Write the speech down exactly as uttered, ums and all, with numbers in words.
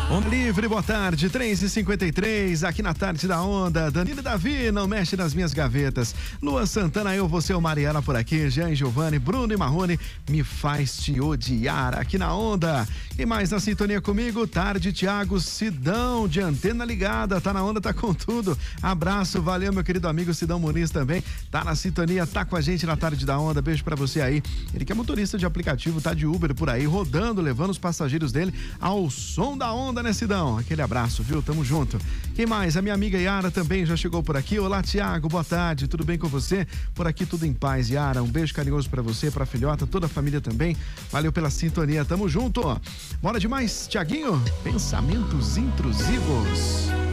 Onda Livre, boa tarde, três e cinquenta e três, aqui na Tarde da Onda. Danilo e Davi, não mexe nas minhas gavetas. Luan Santana, eu, você, o Mariana por aqui. Jean e Giovanni, Bruno e Marrone, me faz te odiar aqui na Onda. E mais na sintonia comigo, Tarde, Thiago Sidão, de antena ligada, tá na Onda, tá com tudo. Abraço, valeu, meu querido amigo Sidão Muniz também, tá na sintonia, tá com a gente na Tarde da Onda. Beijo pra você aí. Ele que é motorista de aplicativo, tá de Uber por aí, rodando, levando os passageiros dele ao som da Onda, né, Sidão? Aquele abraço, viu? Tamo junto. Quem mais? A minha amiga Yara também já chegou por aqui. Olá, Tiago, boa tarde, tudo bem com você? Por aqui tudo em paz, Yara. Um beijo carinhoso pra você, pra filhota, toda a família também. Valeu pela sintonia, tamo junto. Bora demais, Tiaguinho? Pensamentos intrusivos.